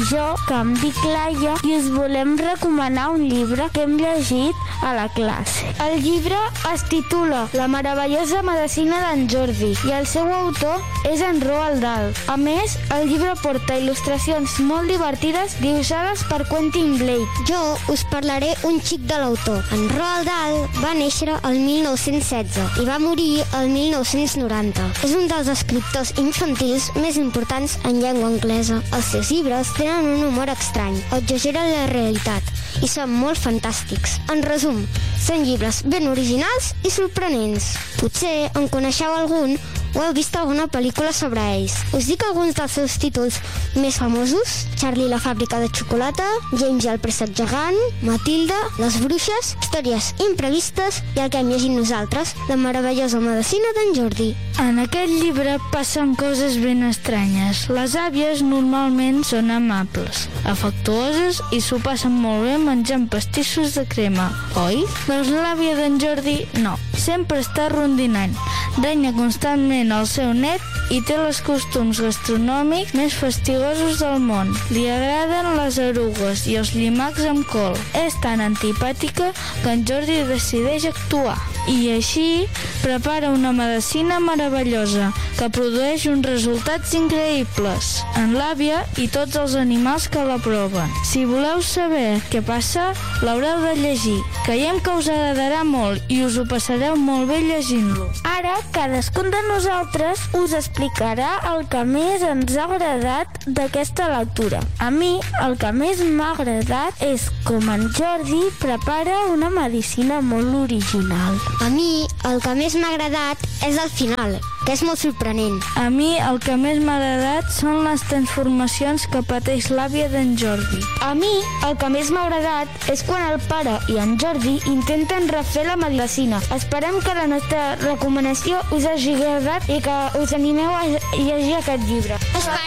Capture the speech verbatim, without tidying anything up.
jo, que em dic Laia, i us volem recomanar un llibre que hem llegit a la classe. El llibre es titula La meravellosa medicina d'en Jordi i el seu autor és en Roald Dahl. A més, el llibre porta il·lustracions molt divertides dibuixades per Quentin Blake. Jo us parlaré un xic de l'autor. En Roald Dahl va néixer el mil nou-cents setze i va morir el mil nou-cents noranta. És un dels escriptors infantils més importants en llengua anglesa. Els seus llibres tenen un humor estrany, exageren la realitat i són molt fantàstics. En resum, són llibres ben originals i sorprenents. Potser en coneixeu algun o heu vist alguna pel·lícula sobre ells. Us dic alguns dels seus títols més famosos: Charlie la fàbrica de xocolata, James i el préssec gegant, Matilda, Les bruixes, Històries imprevistes i el que hem llegit nosaltres, La meravellosa medicina d'en Jordi. En aquest llibre passen coses ben estranyes. Les àvies normalment són amables, afectuoses i s'ho passen molt bé menjant pastissos de crema, oi? Doncs l'àvia d'en Jordi no. Sempre està rondinant, renya constantment el seu net i té els costums gastronòmics més fastigosos del món. Li agraden les erugues i els llimacs amb col. És tan antipàtica que en Jordi decideix actuar. I així prepara una medicina meravellosa que produeix uns resultats increïbles en l'àvia i tots els animals que la proven. Si voleu saber què passa, l'haureu de llegir. Creiem que us agradarà molt i us ho passareu molt bé llegint-lo. Ara, cadascun de nosaltres us explicarà el que més ens ha agradat d'aquesta lectura. A mi, el que més m'ha agradat és com en Jordi prepara una medicina molt original. A mi, el que més m'ha agradat és el final, que és molt sorprenent. A mi, el que més m'ha agradat són les transformacions que pateix l'àvia d'en Jordi. A mi, el que més m'ha agradat és quan el pare i en Jordi intenten refer la medicina. Esperem que la nostra recomanació us hagi agradat i que us animeu a llegir aquest llibre.